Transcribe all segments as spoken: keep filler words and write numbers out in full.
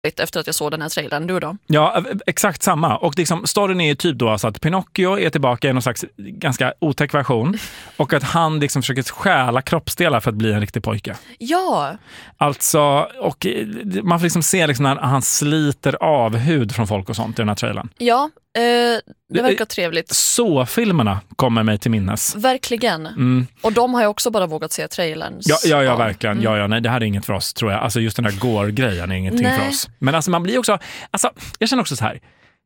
efter att jag såg den här trailern. Du då? Ja, exakt samma. Och liksom, storyn är ju typ då alltså att Pinocchio är tillbaka i någon slags ganska otäck version och att han liksom försöker stjäla kroppsdelar för att bli en riktig pojke. Ja. Alltså, och man får liksom se liksom när han sliter av hud från folk och sånt i den här trailern. Ja, eh, det verkar trevligt. Så filmerna kommer mig till minnes. Verkligen. Mm. Och de har ju också bara vågat se trailern. Ja, ja, ja verkligen. Mm. Ja, ja, nej, det här är inget för oss, tror jag. Alltså just den här gore-grejen är ingenting nej. för oss. Men alltså man blir också, alltså jag känner också så här,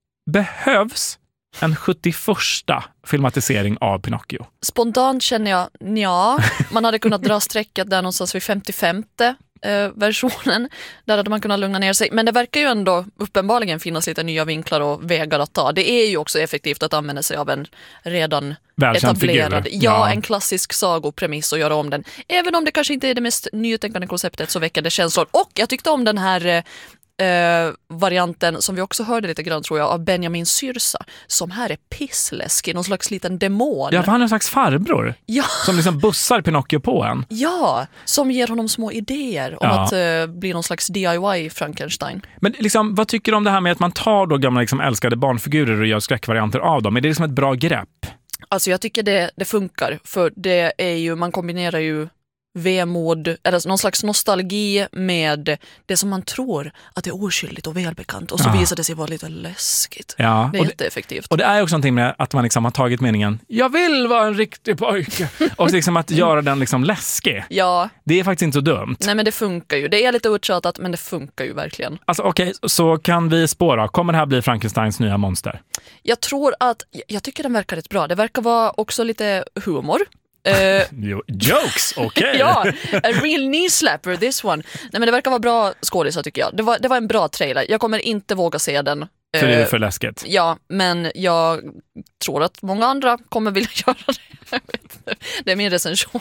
behövs en sjuttioförsta filmatisering av Pinocchio? Spontant känner jag, ja, man hade kunnat dra strecket där någonstans vid femtiofemte eh, versionen. Där hade man kunnat lugna ner sig. Men det verkar ju ändå uppenbarligen finnas lite nya vinklar och vägar att ta. Det är ju också effektivt att använda sig av en redan välkänd etablerad, figur. Ja, ja, en klassisk sagopremiss och göra om den. Även om det kanske inte är det mest nytänkande konceptet så väcker det känslor. Och jag tyckte om den här eh, Uh, varianten som vi också hörde lite grann tror jag av Benjamin Syrsa som här är pissläskig, någon slags liten demon. Ja, för han är en slags farbror ja. som liksom bussar Pinocchio på en. Ja, som ger honom små idéer om ja. att uh, bli någon slags D I Y Frankenstein. Men liksom, vad tycker du om det här med att man tar då gamla liksom, älskade barnfigurer och gör skräckvarianter av dem? Är det liksom ett bra grepp? Alltså jag tycker det, det funkar, för det är ju, man kombinerar ju vemod, eller någon slags nostalgi med det som man tror att det är oskyldigt och välbekant och så ja. visar det sig vara lite läskigt. Ja. Det är och jätteeffektivt. Och det är också någonting med att man liksom har tagit meningen jag vill vara en riktig pojke och liksom att göra den liksom läskig. Ja. Det är faktiskt inte så dumt. Nej, men det funkar ju. Det är lite uttjatat, men det funkar ju verkligen. Alltså okej, okay, så kan vi spåra. Kommer det här bli Frankensteins nya monster? Jag tror att, jag tycker den verkar rätt bra. Det verkar vara också lite humor. Uh, Jokes, okej. Okay. Ja, a real knee slapper, this one. Nej, men det verkar vara bra skådisar tycker jag. Det var, det var en bra trailer. Jag kommer inte våga se den. För det är för läskigt. Ja, men jag tror att många andra kommer vilja göra det. Det är min recension.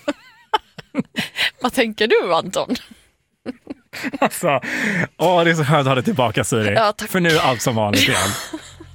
Vad tänker du, Anton? Alltså, åh, det är så skönt att ha det tillbaka, Siri. Ja, tack. För nu är allt som vanligt igen.